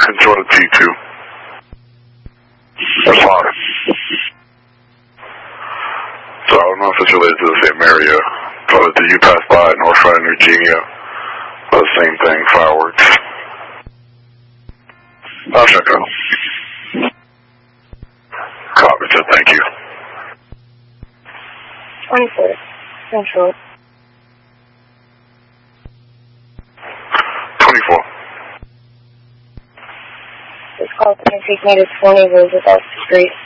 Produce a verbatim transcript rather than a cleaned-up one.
Control to T two. Respond. So I don't know if it's related to the same area, but did you pass by North Front and Eugenia? The same thing, fireworks. I'll check out. Copy, sir, thank you. twenty-four. Central. twenty-four. This call can take me to twenty Roosevelt Street.